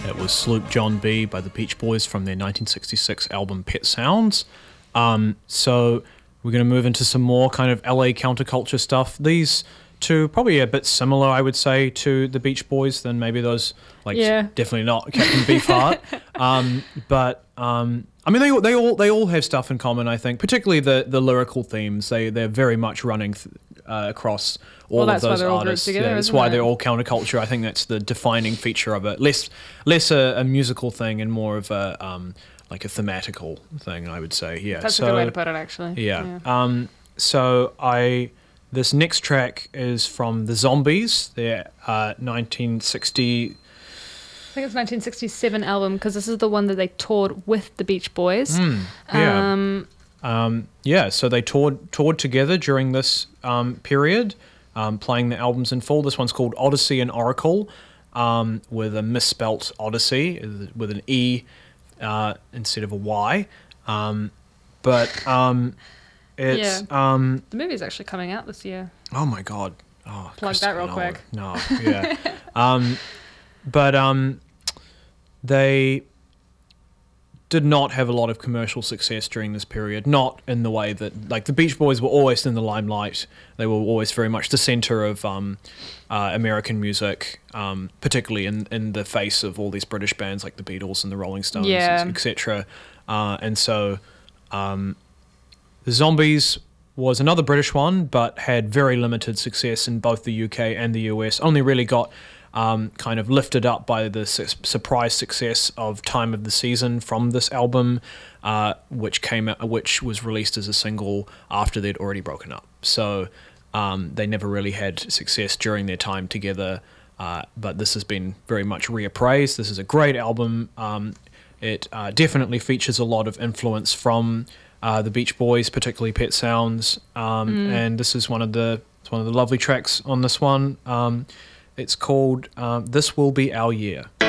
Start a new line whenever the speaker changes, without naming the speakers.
It was Sloop John B by the Beach Boys from their 1966 album Pet Sounds. So we're going to move into some more kind of LA counterculture stuff. These two probably a bit similar, I would say, to the Beach Boys than maybe those, definitely not Captain Beefheart. I mean, they all have stuff in common, I think, particularly the lyrical themes. They're very much running across all of those artists.
Together,
that's why they're all counterculture. I think that's the defining feature of it. Less a musical thing and more of a like a thematical thing, I would say. Yeah,
that's a good way to put it, actually.
Yeah. This next track is from the Zombies. Their 1960.
I think it's 1967 album, because this is the one that they toured with the Beach Boys.
So they toured together during this period, playing the albums in full. This one's called Odyssey and Oracle, with a misspelt Odyssey, with an E instead of a Y.
The movie's actually coming out this year.
Oh my God.
Plug that real quick.
No, yeah. They did not have a lot of commercial success during this period, not in the way that, like, the Beach Boys were always in the limelight. They were always very much the center of American music, particularly in the face of all these British bands like the Beatles and the Rolling Stones, etc. The Zombies was another British one, but had very limited success in both the UK and the US. Only really got kind of lifted up by the surprise success of Time of the Season from this album, which was released as a single after they'd already broken up. So they never really had success during their time together, but this has been very much reappraised. This is a great album. It definitely features a lot of influence from the Beach Boys, particularly Pet Sounds, and this is one of the lovely tracks on this one. It's called This Will Be Our Year.